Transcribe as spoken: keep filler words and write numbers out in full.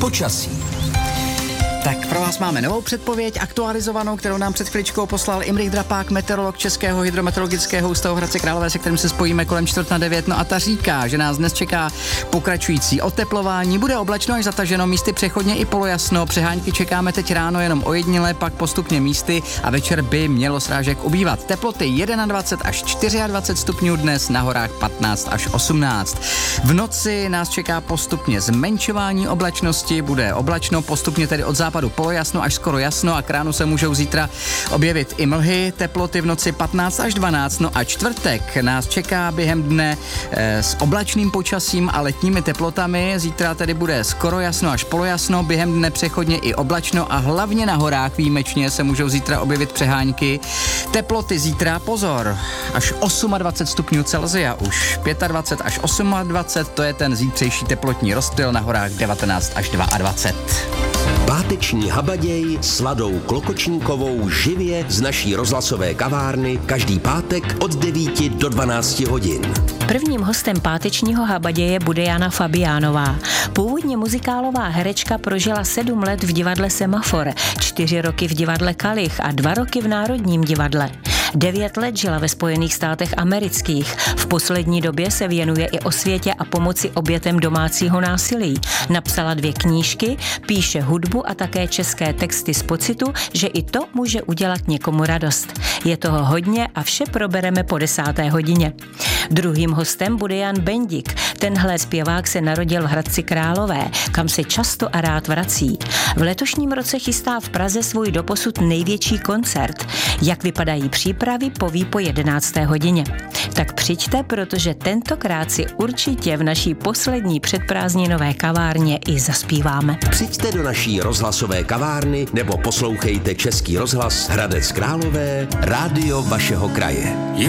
Počasí. Tak pro vás máme novou předpověď, aktualizovanou, kterou nám před chviličkou poslal Imrich Drapák, meteorolog Českého hydrometeorologického ústavu v Hradci Králové, se kterým se spojíme kolem čtvrt na devět. No a ta říká, že nás dnes čeká pokračující oteplování, bude oblačno až zataženo, místy přechodně i polojasno, přehánky čekáme teď ráno jenom ojediněle, pak postupně místy a večer by mělo srážek ubývat. Teploty dvacet jedna až dvacet čtyři stupňů dnes, na horách patnáct až osmnáct. V noci nás čeká postupně zmenšování oblačnosti, bude oblačno, postupně tedy od západu polojasno až skoro jasno a k ránu se můžou zítra objevit i mlhy, teploty v noci patnáct až dvanáct, no a čtvrtek nás čeká během dne e, s oblačným počasím a letními teplotami, zítra tedy bude skoro jasno až polojasno, během dne přechodně i oblačno a hlavně na horách výjimečně se můžou zítra objevit přehánky. Teploty zítra, pozor, až dvacet osm stupňů Celsia, už dvacet pět až dvacet osm, to je ten zítřejší teplotní rozptyl, na horách devatenáct až dvacet dva. Páteční habaděj s Ladou Klokočníkovou živě z naší rozhlasové kavárny každý pátek od devíti do dvanácti hodin. Prvním hostem pátečního habaděje bude Jana Fabiánová. Původně muzikálová herečka prožila sedm let v divadle Semafor, čtyři roky v divadle Kalich a dva roky v Národním divadle. Devět let žila ve Spojených státech amerických. V poslední době se věnuje i osvětě a pomoci obětem domácího násilí. Napsala dvě knížky, píše hudbu a také české texty z pocitu, že i to může udělat někomu radost. Je toho hodně a vše probereme po desáté hodině. Druhým hostem bude Jan Bendik. Tenhle zpěvák se narodil v Hradci Králové, kam se často a rád vrací. V letošním roce chystá v Praze svůj doposud největší koncert. Jak vypadají přípravy, poví po jedenácté hodině. Tak přijďte, protože tentokrát si určitě v naší poslední předprázdninové kavárně i zaspíváme. Přijďte do naší rozhlasové kavárny nebo poslouchejte Český rozhlas Hradec Králové, rádio vašeho kraje.